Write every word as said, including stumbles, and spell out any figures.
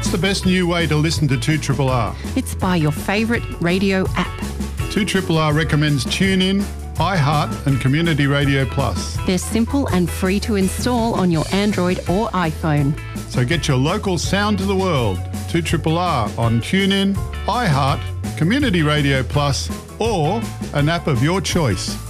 What's the best new way to listen to two R R R? It's by your favourite radio app. two R R R recommends TuneIn, iHeart and Community Radio Plus. They're simple and free to install on your Android or iPhone. So get your local sound to the world. two R R R on TuneIn, iHeart, Community Radio Plus or an app of your choice.